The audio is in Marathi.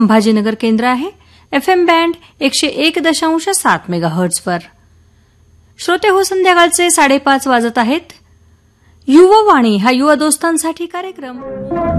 संभाजीनगर केंद्र आहे FM बँड 101.7 मेगाहर्ट्झवर. श्रोते हो, संध्याकाळचे 5:30 वाजत आहेत. युववाणी हा युवा दोस्तांसाठी कार्यक्रम.